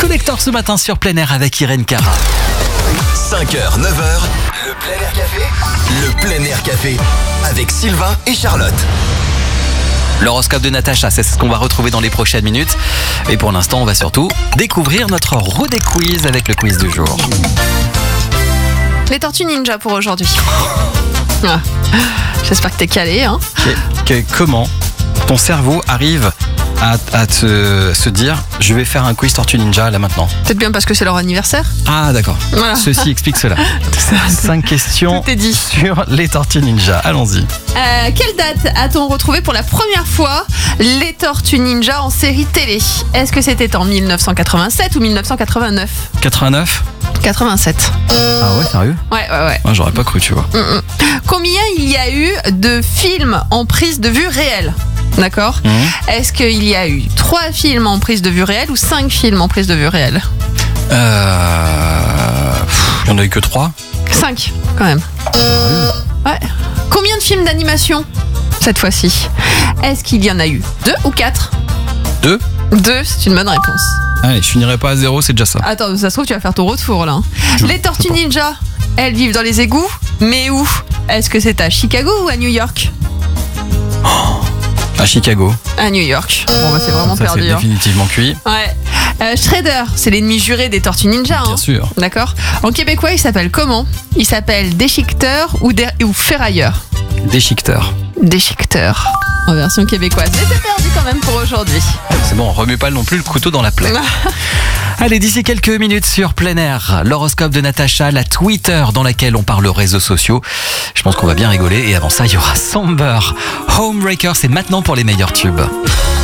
Collector ce matin sur Plein Air avec Irène Cara. 5h, 9h, le Plein Air Café. Le Plein Air Café avec Sylvain et Charlotte. L'horoscope de Natacha, c'est ce qu'on va retrouver dans les prochaines minutes. Et pour l'instant, on va surtout découvrir notre roue des quiz avec le quiz du jour. Les Tortues Ninja pour aujourd'hui. Ah, j'espère que t'es calé, hein. Comment ton cerveau arrive à se dire je vais faire un quiz Tortue Ninja là maintenant? Peut-être bien parce que c'est leur anniversaire. Ah d'accord, Voilà. Ceci explique cela. 5 questions Tout est dit. sur les Tortues Ninja, allons-y. Quelle date a-t-on retrouvé pour la première fois les Tortues Ninja en série télé? Est-ce que c'était en 1987 ou 1989? 89? 87. Ah ouais, sérieux? Ouais. Moi j'aurais pas cru, tu vois. Combien il y a eu de films en prise de vue réelle? D'accord. Est-ce qu'il y a eu 3 films en prise de vue réelle ou 5 films en prise de vue réelle? Il y en a eu que 3. 5 quand même. Ouais. Combien de films d'animation cette fois-ci? Est-ce qu'il y en a eu 2 ou 4? 2. 2, c'est une bonne réponse. Allez, je finirai pas à 0, c'est déjà ça. Attends, ça se trouve tu vas faire ton retour là. Les Tortues Ninja, elles vivent dans les égouts, mais où? Est-ce que c'est à Chicago ou à New York? À Chicago. À New York. Bon bah c'est vraiment Ça, perdu. c'est hein. définitivement cuit. Ouais. Shredder, c'est l'ennemi juré des Tortues Ninja. Bien sûr. D'accord. En québécois, il s'appelle comment? Il s'appelle déchiqueteur ou ferrailleur? Déchiqueteur. Déchiqueteur. En version québécoise. Mais c'est perdu quand même pour aujourd'hui. C'est bon, on remue pas non plus le couteau dans la plaie. Allez, d'ici quelques minutes sur Plein Air, l'horoscope de Natacha, la Twitter dans laquelle on parle réseaux sociaux. Je pense qu'on va bien rigoler. Et avant ça, il y aura Somber. Homebreaker, c'est maintenant pour les meilleurs tubes.